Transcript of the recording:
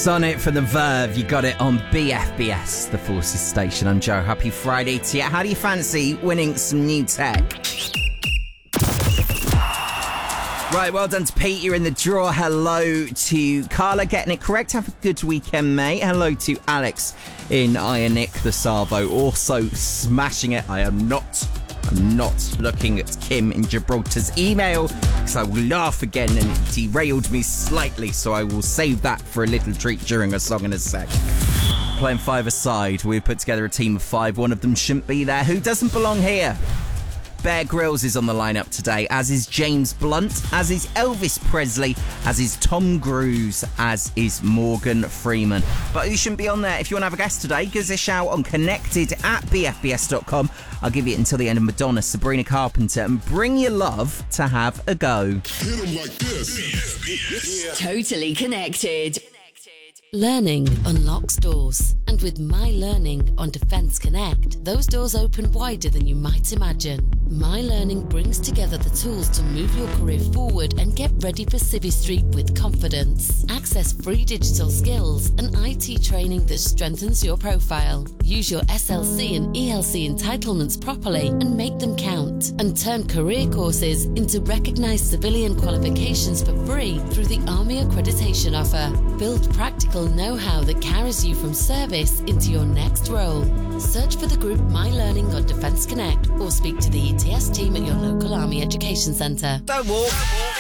Sonnet for the Verve. You got it on BFBS, the Forces Station. I'm Joe. Happy Friday to you. How do you fancy winning some new tech? Right, well done to Pete. You're in the draw. Hello to Carla, getting it correct. Have a good weekend, mate. Hello to Alex in Ionic, the Savo, also smashing it. I'm not looking at Kim in Gibraltar's email because I will laugh again and it derailed me slightly, so I will save that for a little treat during a song in a sec. Playing five-a-side, we put together a team of five. One of them shouldn't be there. Who doesn't belong here? Bear Grylls is on the lineup today, as is James Blunt, as is Elvis Presley, as is Tom Cruise, as is Morgan Freeman. But who shouldn't be on there? If you want to have a guest today, give us a shout on connected@bfbs.com. I'll give you until the end of Madonna, Sabrina Carpenter, and bring your love to have a go. Hit 'em like this. Totally connected. Learning unlocks doors, and with My Learning on Defence Connect, those doors open wider than you might imagine. My Learning brings together the tools to move your career forward and get ready for Civvy Street with confidence. Access free digital skills and IT training that strengthens your profile. Use your SLC and ELC entitlements properly and make them count. And turn career courses into recognised civilian qualifications for free through the Army Accreditation offer. Build practical know-how that carries you from service into your next role. Search for the group My Learning on Defence Connect or speak to the ETS team at your local Army Education Centre. Don't walk.